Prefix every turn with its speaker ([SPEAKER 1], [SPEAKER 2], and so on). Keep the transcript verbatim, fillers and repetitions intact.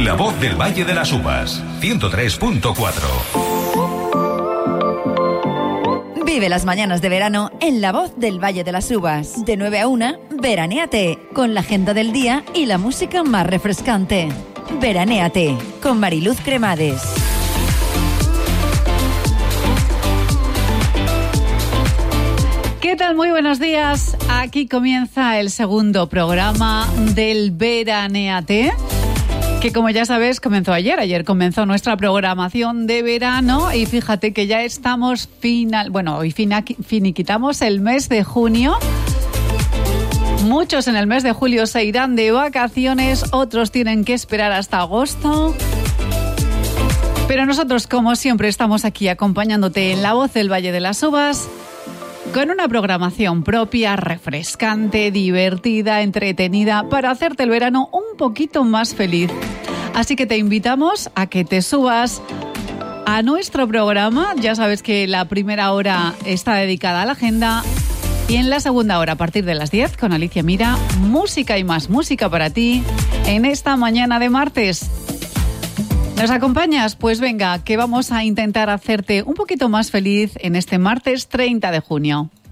[SPEAKER 1] La Voz del Valle de las Uvas, ciento tres punto cuatro.
[SPEAKER 2] Vive las mañanas de verano en La Voz del Valle de las Uvas. De nueve a una, veranéate, con la agenda del día y la música más refrescante. Veranéate, con Mariluz Cremades.
[SPEAKER 3] ¿Qué tal? Muy buenos días. Aquí comienza el segundo programa del Veranéate, que como ya sabes comenzó ayer. Ayer comenzó nuestra programación de verano y fíjate que ya estamos final, bueno, hoy finiquitamos el mes de junio. Muchos en el mes de julio se irán de vacaciones, otros tienen que esperar hasta agosto. Pero nosotros, como siempre, estamos aquí acompañándote en La Voz del Valle de las Uvas, con una programación propia, refrescante, divertida, entretenida, para hacerte el verano un poquito más feliz. Así que te invitamos a que te subas a nuestro programa. Ya sabes que la primera hora está dedicada a la agenda y en la segunda hora, a partir de las diez, con Alicia Mira, música y más música para ti en esta mañana de martes. ¿Nos acompañas? Pues venga, que vamos a intentar hacerte un poquito más feliz en este martes treinta de junio.